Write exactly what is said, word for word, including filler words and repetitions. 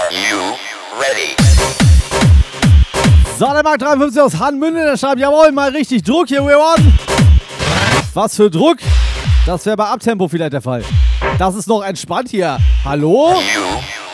you ready? So, der Mark dreiundfünfzig aus Hanmünde, der schreibt, jawohl, mal richtig Druck hier, we're on. Was für Druck? Das wäre bei Abtempo vielleicht der Fall. Das ist noch entspannt hier. Hallo? You